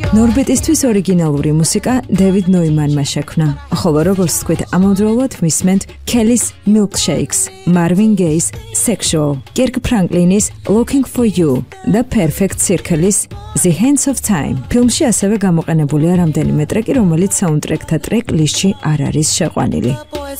ნორბეტისთვის ორიგინალური მუსიკა დევიდ ნოიმანმა შექმნა, ხოლო როგორც თქვით, ამავდროულად მისმენთ Kelly's Milkshakes, Marvin Gaye's Sexual, Kirk Franklin's Looking for You და Perfect Circle-ის The Hands of Time. ფილმში ასევე გამოყენებულია რამდენიმე ტრეკი, რომელიც საუნდტრეკთა ტრეკ ლისტში არ არის შეყვანილი.